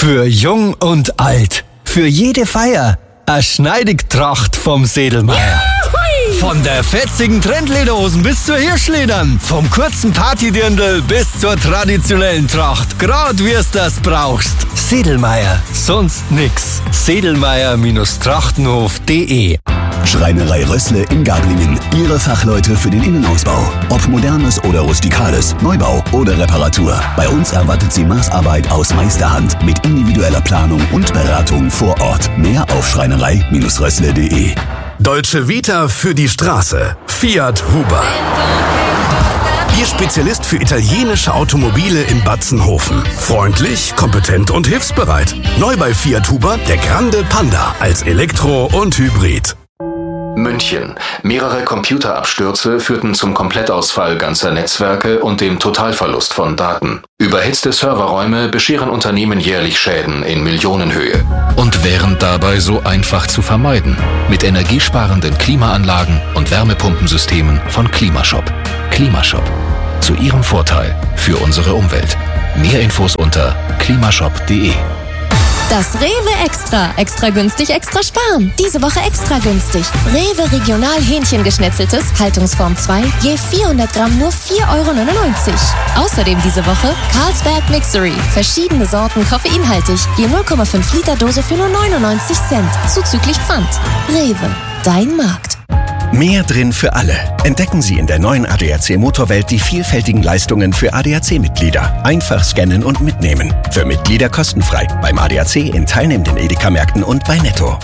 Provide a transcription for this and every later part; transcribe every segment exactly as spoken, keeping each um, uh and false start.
Für Jung und Alt. Für jede Feier. Eine Schneidigtracht vom Sedlmeier. Von der fetzigen Trendlederhosen bis zur Hirschledern. Vom kurzen Partydirndl bis zur traditionellen Tracht. Grad wie's das brauchst. Sedlmeier. Sonst nix. Sedlmeier-Trachtenhof punkt de. Schreinerei Rössle in Gablingen. Ihre Fachleute für den Innenausbau. Ob modernes oder rustikales, Neubau oder Reparatur. Bei uns erwartet Sie Maßarbeit aus Meisterhand mit individueller Planung und Beratung vor Ort. Mehr auf schreinerei Rössle punkt de. Dolce Vita für die Straße. Fiat Huber. Ihr Spezialist für italienische Automobile in Batzenhofen. Freundlich, kompetent und hilfsbereit. Neu bei Fiat Huber der Grande Panda als Elektro und Hybrid. München. Mehrere Computerabstürze führten zum Komplettausfall ganzer Netzwerke und dem Totalverlust von Daten. Überhitzte Serverräume bescheren Unternehmen jährlich Schäden in Millionenhöhe. Und wären dabei so einfach zu vermeiden. Mit energiesparenden Klimaanlagen und Wärmepumpensystemen von Klimashop. Klimashop. Zu Ihrem Vorteil für unsere Umwelt. Mehr Infos unter klimashop punkt de. Das Rewe Extra. Extra günstig, extra sparen. Diese Woche extra günstig. Rewe Regional Hähnchengeschnetzeltes, Haltungsform zwei, je vierhundert Gramm nur vier Euro neunundneunzig. Außerdem diese Woche Carlsberg Mixery. Verschiedene Sorten koffeinhaltig. Je null Komma fünf Liter Dose für nur neunundneunzig Cent. Zuzüglich Pfand. Rewe. Dein Markt. Mehr drin für alle. Entdecken Sie in der neuen A D A C Motorwelt die vielfältigen Leistungen für A D A C-Mitglieder. Einfach scannen und mitnehmen. Für Mitglieder kostenfrei. Beim A D A C in teilnehmenden Edeka-Märkten und bei Netto.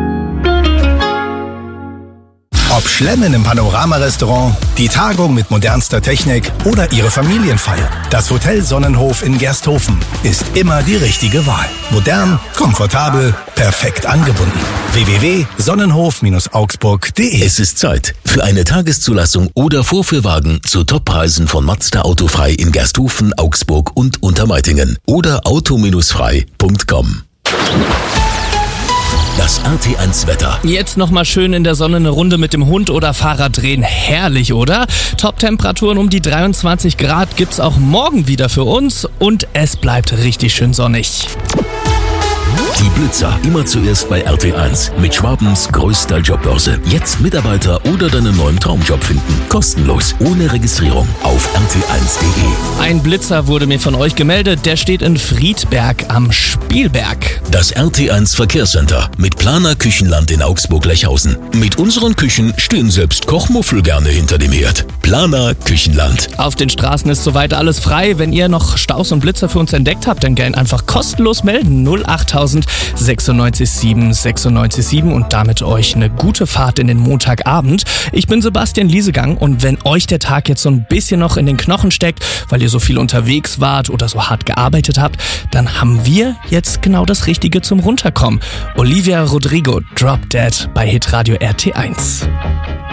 Ob Schlemmen im Panorama-Restaurant, die Tagung mit modernster Technik oder Ihre Familienfeier. Das Hotel Sonnenhof in Gersthofen ist immer die richtige Wahl. Modern, komfortabel, perfekt angebunden. w w w punkt sonnenhof augsburg punkt de. Es ist Zeit für eine Tageszulassung oder Vorführwagen zu Toppreisen von Mazda Autofrei in Gersthofen, Augsburg und Untermeitingen oder auto frei punkt com. Das R T eins Wetter. Jetzt nochmal schön in der Sonne eine Runde mit dem Hund oder Fahrrad drehen. Herrlich, oder? Top-Temperaturen um die dreiundzwanzig Grad gibt's auch morgen wieder für uns und es bleibt richtig schön sonnig. Die Blitzer, immer zuerst bei R T eins. Mit Schwabens größter Jobbörse. Jetzt Mitarbeiter oder deinen neuen Traumjob finden. Kostenlos, ohne Registrierung. Auf r t eins punkt de. Ein Blitzer wurde mir von euch gemeldet. Der steht in Friedberg am Spielberg. Das R T eins Verkehrscenter mit Planer Küchenland in Augsburg-Lechhausen. Mit unseren Küchen stehen selbst Kochmuffel gerne hinter dem Herd. Planer Küchenland. Auf den Straßen ist soweit alles frei. Wenn ihr noch Staus und Blitzer für uns entdeckt habt, dann gern einfach kostenlos melden. null achttausend sechsundneunzig sieben sechsundneunzig sieben und damit euch eine gute Fahrt in den Montagabend. Ich bin Sebastian Liesegang und wenn euch der Tag jetzt so ein bisschen noch in den Knochen steckt, weil ihr so viel unterwegs wart oder so hart gearbeitet habt, dann haben wir jetzt genau das Richtige zum Runterkommen. Olivia Rodrigo, Drop Dead bei Hitradio R T eins.